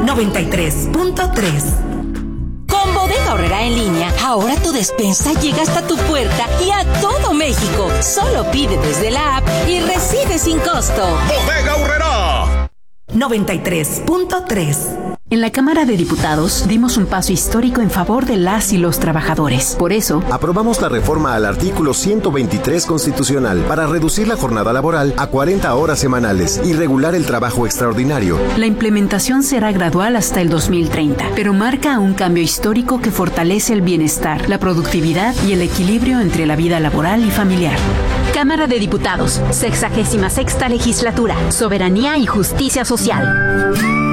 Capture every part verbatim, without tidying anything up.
noventa y tres punto tres. Con Bodega Aurrerá en línea, ahora tu despensa llega hasta tu puerta y a todo México. Solo pide desde la app y recibe sin costo. Bodega Aurrerá noventa y tres punto tres. En la Cámara de Diputados dimos un paso histórico en favor de las y los trabajadores. Por eso, aprobamos la reforma al artículo ciento veintitrés constitucional para reducir la jornada laboral a cuarenta horas semanales y regular el trabajo extraordinario. La implementación será gradual hasta el dos mil treinta, pero marca un cambio histórico que fortalece el bienestar, la productividad y el equilibrio entre la vida laboral y familiar. Cámara de Diputados, sexagésima sexta legislatura, soberanía y justicia social.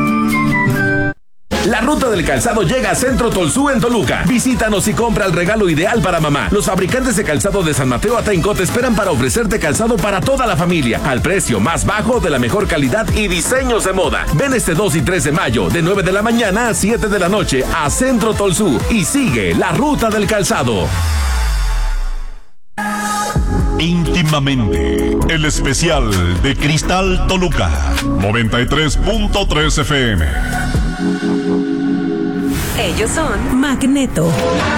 La ruta del calzado llega a Centro Tolsú en Toluca. Visítanos y compra el regalo ideal para mamá. Los fabricantes de calzado de San Mateo Atenco te esperan para ofrecerte calzado para toda la familia, al precio más bajo, de la mejor calidad y diseños de moda. Ven este dos y tres de mayo, de nueve de la mañana a siete de la noche, a Centro Tolsú y sigue la ruta del calzado. Íntimamente, el especial de Cristal Toluca, noventa y tres punto tres F M. Ellos son Magneto.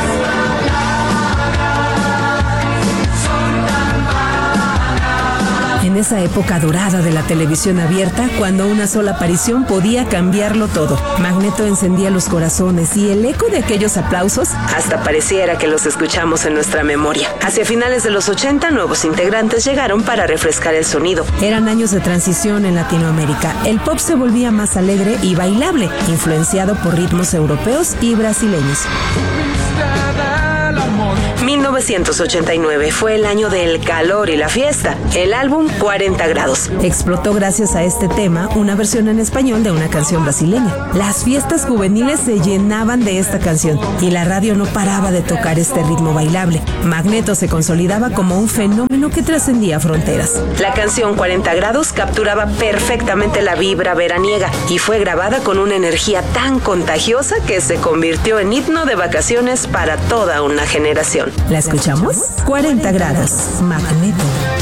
En esa época dorada de la televisión abierta, cuando una sola aparición podía cambiarlo todo, Magneto encendía los corazones y el eco de aquellos aplausos hasta pareciera que los escuchamos en nuestra memoria. Hacia finales de los ochenta, nuevos integrantes llegaron para refrescar el sonido. Eran años de transición en Latinoamérica. El pop se volvía más alegre y bailable, influenciado por ritmos europeos y brasileños. mil novecientos ochenta y nueve fue el año del calor y la fiesta. El álbum cuarenta grados explotó gracias a este tema, una versión en español de una canción brasileña. Las fiestas juveniles se llenaban de esta canción y la radio no paraba de tocar este ritmo bailable. Magneto se consolidaba como un fenómeno que trascendía fronteras. La canción cuarenta grados capturaba perfectamente la vibra veraniega y fue grabada con una energía tan contagiosa que se convirtió en himno de vacaciones para toda una generación. ¿La escuchamos? cuarenta grados, Magneto.